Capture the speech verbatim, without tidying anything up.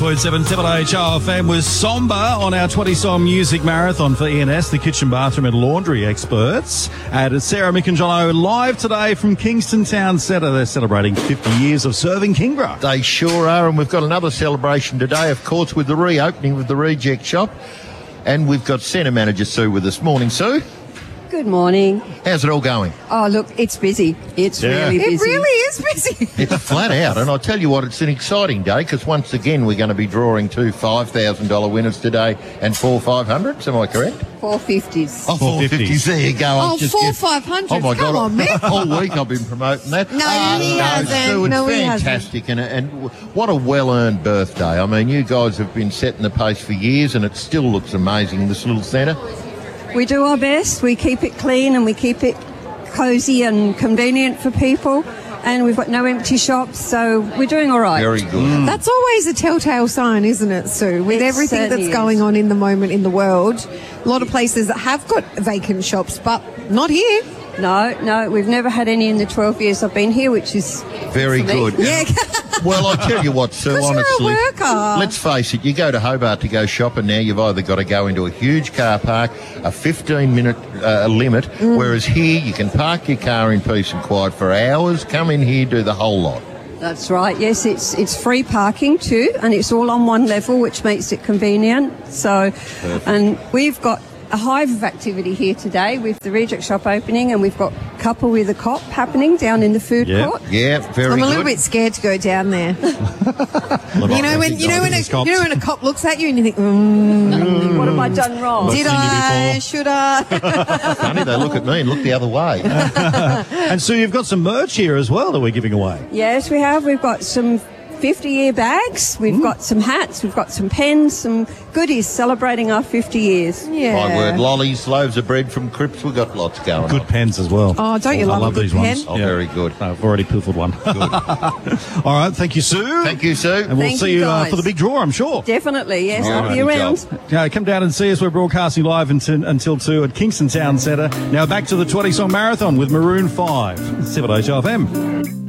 point seven Triple H R F M with Somba on our twenty-song music marathon for E and S, the kitchen, bathroom and laundry experts. And it's Sarah, Mick and Jono live today from Kingston Town Centre. They're celebrating fifty years of serving Kingra. They sure are, and we've got another celebration today, of course, with the reopening of the Reject Shop. And we've got Centre Manager Sue with us. Morning, Sue. Good morning. How's it all going? Oh, look, it's busy. It's Yeah. really busy. It really is busy. It's flat out, and I tell you what, it's an exciting day because once again we're going to be drawing two five thousand dollars winners today and four five hundreds. Am I correct? four fifties. Oh, four fifties. There you go. I'll Oh, just four get- five hundreds. Oh my Come God! on, Mick. All week I've been promoting that. No, Ah, he hasn't. Sue, it's No, he hasn't. fantastic, and and what a well-earned birthday. I mean, you guys have been setting the pace for years, and it still looks amazing in this little centre. We do our best. We keep it clean and we keep it cosy and convenient for people. And we've got no empty shops, so we're doing all right. Very good. That's always a telltale sign, isn't it, Sue? With It everything certainly that's is. going on in the moment in the world, a lot of places that have got vacant shops, but not here. No, no, we've never had any in the twelve years I've been here, which is Very for me. good. Yeah. Well, I tell you what, Sue, 'Cause you're a honestly, worker. let's face it, you go to Hobart to go shopping now, you've either got to go into a huge car park, a fifteen-minute uh, limit, Mm. whereas here you can park your car in peace and quiet for hours, come in here, do the whole lot. That's right. Yes, it's it's free parking too, and it's all on one level, which makes it convenient. So, and we've got a hive of activity here today with the Reject Shop opening, and we've got Couple with a Cop happening down in the food Yeah. court. Yeah, very I'm a good. little bit scared to go down there. You know when you know when a, you know when a cop looks at you and you think, mm, What have I done wrong? did seen you I? before. Should I? Funny, they look at me and look the other way. And so you've got some merch here as well that we're giving away. Yes, we have. We've got some fifty-year bags. We've got some hats. We've got some pens, some goodies celebrating our fifty years. Yeah. My word, lollies, loaves of bread from Crips, we've got lots going Good on. pens as well. Oh, don't you I love a love good these pen? ones. Oh, very good. I've already pilfered one. All right, thank you, Sue. Thank you, Sue. And we'll Thank see you, you uh, guys. for the big draw, I'm sure. Definitely, yes. All I'll be righty, around. Joel. Yeah, come down and see us. We're broadcasting live until, until two at Kingston Town Centre. Now back to the twenty-song marathon with Maroon five. seven H R F M.